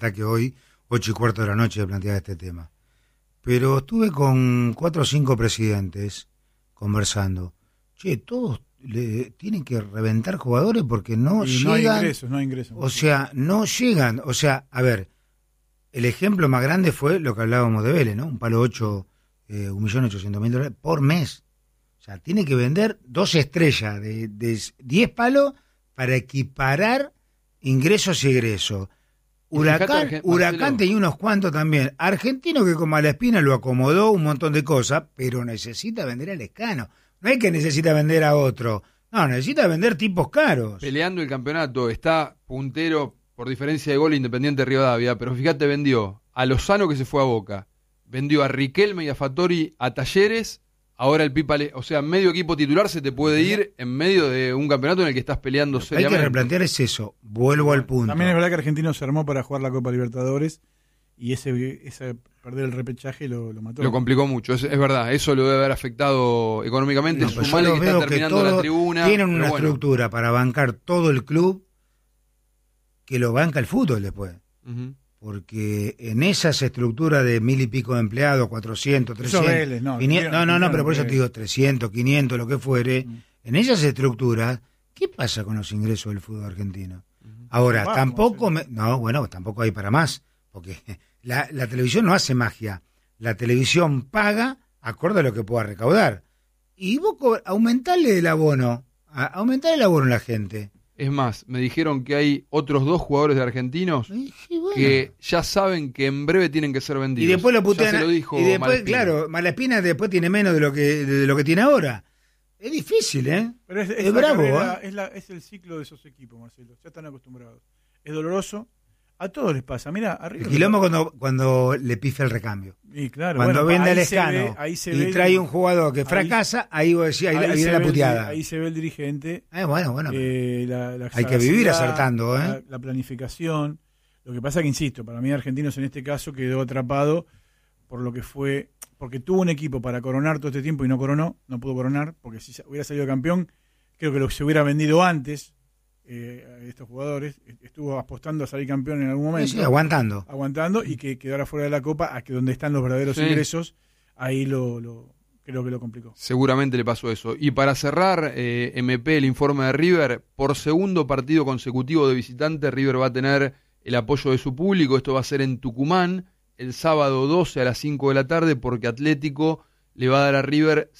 Que hoy, 8:15 de la noche, planteaba este tema. Pero estuve con 4 o 5 presidentes conversando. Che, todos tienen que reventar jugadores porque no llegan. No hay ingresos. O sea, no llegan. O sea, a ver, el ejemplo más grande fue lo que hablábamos de Vélez, ¿no? Un palo 1.800.000 dólares por mes. O sea, tiene que vender 2 estrellas de 10 palos para equiparar ingresos y egresos. Huracán tenía unos cuantos también. Argentino que con Malaspina lo acomodó un montón de cosas, pero necesita vender a Lescano. No es que necesita vender a otro. No, necesita vender tipos caros. Peleando el campeonato, está puntero por diferencia de gol Independiente Rivadavia, pero fíjate, vendió a Lozano que se fue a Boca, vendió a Riquelme y a Fattori a Talleres. Ahora el Pipa, o sea, medio equipo titular se te puede ir en medio de un campeonato en el que estás peleando Lo que seriamente. hay que replantear es eso. Vuelvo al punto. También es verdad que Argentino se armó para jugar la Copa Libertadores y ese perder el repechaje lo mató. Lo complicó mucho, es verdad. Eso lo debe haber afectado económicamente. Sumale que está terminando la tribuna. Tienen una estructura para bancar todo el club que lo banca el fútbol después. Uh-huh. Porque en esas estructuras de 1.000 y pico de empleados, 400, 300, Vélez, 500, no, pero por eso te digo 300, 500, lo que fuere, en esas estructuras, ¿qué pasa con los ingresos del fútbol argentino? Ahora, tampoco hay para más, porque la televisión no hace magia, la televisión paga acorde a lo que pueda recaudar, y vos aumentarle el abono a la gente. Es más, me dijeron que hay otros 2 jugadores de Argentinos que ya saben que en breve tienen que ser vendidos. Y después lo putean. Ya se lo dijo y después, Malaspina. claro, Malaspina después tiene menos de lo que tiene ahora. Es difícil, ¿eh? Pero es bravo, carrera, es el ciclo de esos equipos, Marcelo. Ya están acostumbrados. Es doloroso. A todos les pasa. Mira, arriba. El quilombo cuando le pifia el recambio. Y claro, cuando vende el Lescano y trae un jugador que fracasa, ahí viene la puteada. Ahí se ve el dirigente. Bueno. La hay que vivir acertando, ¿eh? La planificación. Lo que pasa que, insisto, para mí Argentinos en este caso quedó atrapado por lo que fue, porque tuvo un equipo para coronar todo este tiempo y no pudo coronar, porque si hubiera salido campeón, creo que lo que se hubiera vendido antes, estos jugadores, estuvo apostando a salir campeón en algún momento. Sí, aguantando y que quedara fuera de la Copa, a que donde están los verdaderos ingresos, ahí creo que lo complicó. Seguramente le pasó eso. Y para cerrar, MP, el informe de River, por segundo partido consecutivo de visitante, River va a tener el apoyo de su público. Esto va a ser en Tucumán, el sábado 12 a las 5 de la tarde, porque Atlético le va a dar a River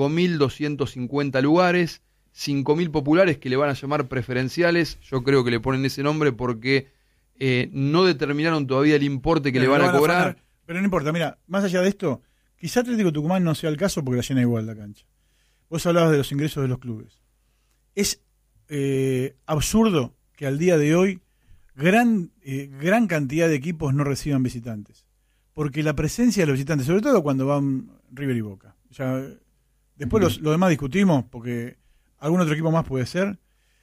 5.250 lugares, 5.000 populares que le van a llamar preferenciales. Yo creo que le ponen ese nombre porque no determinaron todavía el importe que le van a cobrar. Pero no importa, mira, más allá de esto, quizá Atlético Tucumán no sea el caso porque la llena igual la cancha. Vos hablabas de los ingresos de los clubes. Es absurdo que al día de hoy gran cantidad de equipos no reciban visitantes. Porque la presencia de los visitantes, sobre todo cuando van River y Boca, después lo demás discutimos porque algún otro equipo más puede ser,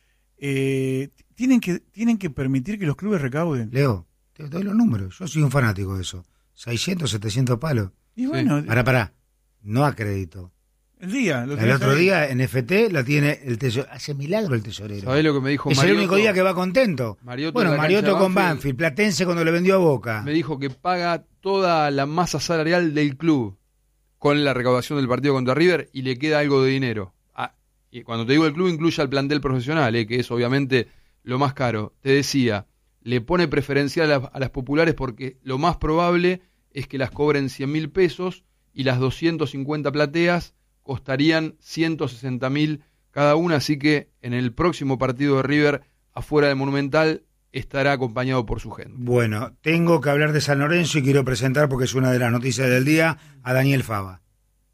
tienen que permitir que los clubes recauden. Leo, te doy los números, yo soy un fanático de eso. 600, 700 palos. Y bueno, Pará, no a crédito. El otro día en FT la tiene el tesorero. Hace milagro el tesorero. ¿Sabés lo que me dijo Es Mariotto? El único día que va contento. Mariotto con Banfield, Platense cuando le vendió a Boca. Me dijo que paga toda la masa salarial del club con la recaudación del partido contra River y le queda algo de dinero. Y cuando te digo el club, incluye al plantel profesional, que es obviamente lo más caro. Te decía, le pone preferencial a las populares porque lo más probable es que las cobren 100.000 pesos y las 250 plateas costarían 160.000 cada una, así que en el próximo partido de River afuera del Monumental estará acompañado por su gente. Bueno, tengo que hablar de San Lorenzo y quiero presentar, porque es una de las noticias del día, a Daniel Fava.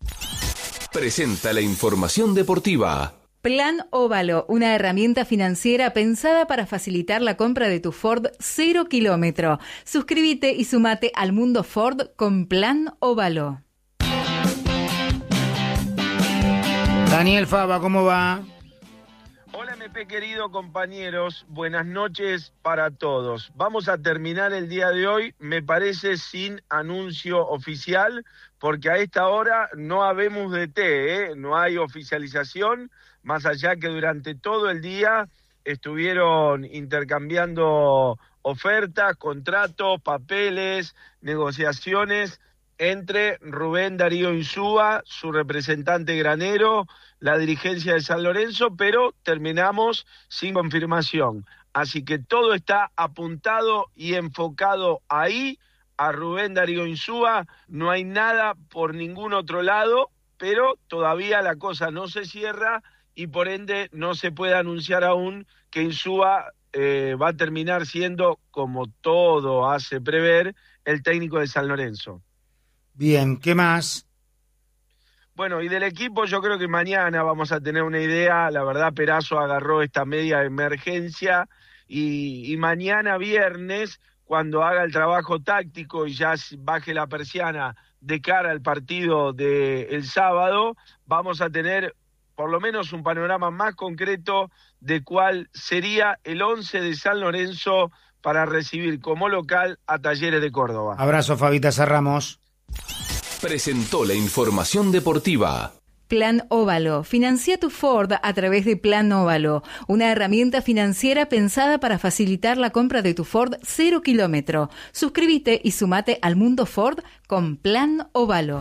Presenta la información deportiva. Plan Óvalo, una herramienta financiera pensada para facilitar la compra de tu Ford 0 kilómetro. Suscríbete y sumate al mundo Ford con Plan Óvalo. Daniel Fava, ¿cómo va? Hola MP, querido compañeros, buenas noches para todos. Vamos a terminar el día de hoy, me parece, sin anuncio oficial, porque a esta hora no habemos DT, no hay oficialización, más allá que durante todo el día estuvieron intercambiando ofertas, contratos, papeles, negociaciones entre Rubén Darío Insúa, su representante granero, la dirigencia de San Lorenzo, pero terminamos sin confirmación. Así que todo está apuntado y enfocado ahí, a Rubén Darío Insúa, no hay nada por ningún otro lado, pero todavía la cosa no se cierra y por ende no se puede anunciar aún que Insúa va a terminar siendo, como todo hace prever, el técnico de San Lorenzo. Bien, ¿qué más? Bueno, y del equipo yo creo que mañana vamos a tener una idea. La verdad, Perazo agarró esta media emergencia y mañana viernes, cuando haga el trabajo táctico y ya baje la persiana de cara al partido del sábado, vamos a tener por lo menos un panorama más concreto de cuál sería el 11 de San Lorenzo para recibir como local a Talleres de Córdoba. Abrazo, Fabita, cerramos. Presentó la información deportiva. Plan Óvalo. Financia tu Ford a través de Plan Óvalo, una herramienta financiera pensada para facilitar la compra de tu Ford 0 kilómetro. Suscríbete y sumate al mundo Ford con Plan Óvalo.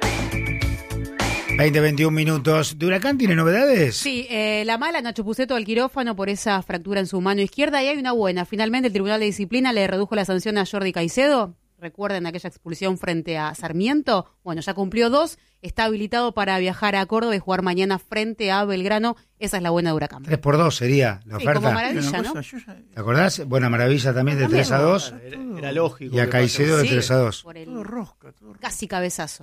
20-21 minutos. ¿De Huracán tiene novedades? Sí, la mala, Nacho Puceto al quirófano por esa fractura en su mano izquierda, y hay una buena. Finalmente el Tribunal de Disciplina le redujo la sanción a Jordi Caicedo. Recuerden aquella expulsión frente a Sarmiento. Bueno, ya cumplió 2, está habilitado para viajar a Córdoba y jugar mañana frente a Belgrano. Esa es la buena de Huracán. 3x2 sería la oferta. Como maravilla, ¿no? ¿Te acordás? Buena maravilla también de 3-2. Era lógico. Y a Caicedo de 3-2. Por el Todo rosca. casi cabezazo.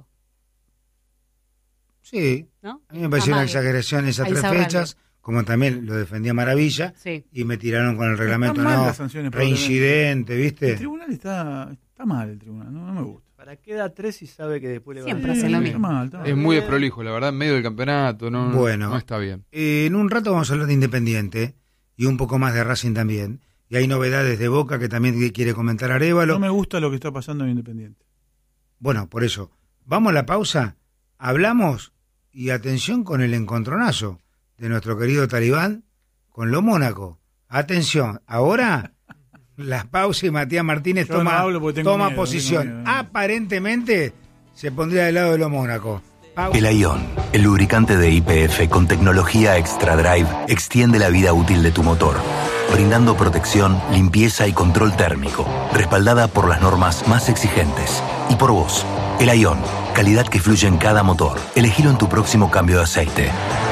Sí, ¿No? a mí me pareció una Amague. exageración esas Ahí 3 sabrán. fechas, como también lo defendía Maravilla, Sí. y me tiraron con el reglamento, Están mal no, las sanciones, reincidente, El ¿viste? tribunal está mal, el tribunal, no me gusta. ¿Para qué da 3 y sabe que después le va Siempre a dar? hacen lo Está mismo. mal. Es muy desprolijo, la verdad, en medio del campeonato, no, Bueno. no está bien. En un rato vamos a hablar de Independiente, y un poco más de Racing también, y hay novedades de Boca que también quiere comentar Arévalo. No me gusta lo que está pasando en Independiente. Bueno, por eso, vamos a la pausa, hablamos, y atención con el encontronazo de nuestro querido Talibán con lo Mónaco. Atención, ahora la pausa y Matías Martínez Yo no toma hablo porque tengo miedo, posición. tengo miedo. Aparentemente se pondría del lado de lo Mónaco. El Aion, el lubricante de YPF con tecnología Extra Drive, extiende la vida útil de tu motor, brindando protección, limpieza y control térmico, respaldada por las normas más exigentes. Y por vos, el Aion, calidad que fluye en cada motor. Elegilo en tu próximo cambio de aceite.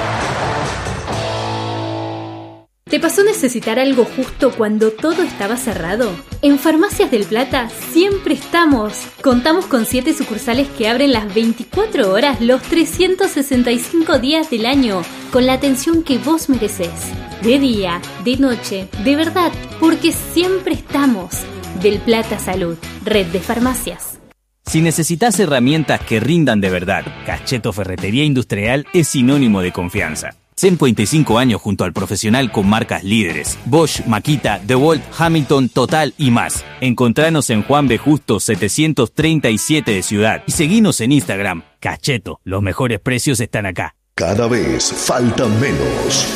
¿Te pasó necesitar algo justo cuando todo estaba cerrado? En Farmacias del Plata siempre estamos. Contamos con 7 sucursales que abren las 24 horas los 365 días del año, con la atención que vos merecés. De día, de noche, de verdad, porque siempre estamos. Del Plata Salud, red de farmacias. Si necesitas herramientas que rindan de verdad, Cacheto Ferretería Industrial es sinónimo de confianza. 125 años junto al profesional con marcas líderes: Bosch, Makita, DeWalt, Hamilton, Total y más. Encontranos en Juan B. Justo 737 de Ciudad y seguinos en Instagram. Cacheto, los mejores precios están acá. Cada vez falta menos.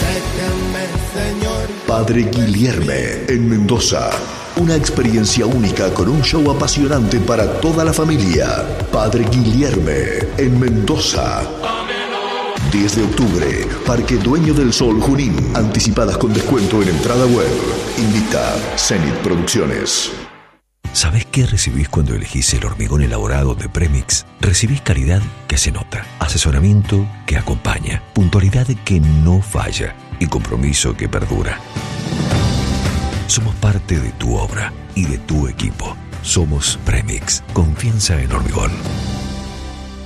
Padre Guilherme en Mendoza. Una experiencia única con un show apasionante para toda la familia. Padre Guilherme en Mendoza. 10 de octubre, Parque Dueño del Sol Junín. Anticipadas con descuento en entrada web. Invita Zenit Producciones. ¿Sabés qué recibís cuando elegís el hormigón elaborado de Premix? Recibís calidad que se nota, asesoramiento que acompaña, puntualidad que no falla y compromiso que perdura. Somos parte de tu obra y de tu equipo. Somos Premix. Confianza en hormigón.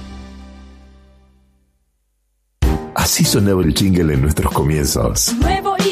Así sonaba el jingle en nuestros comienzos. Nuevo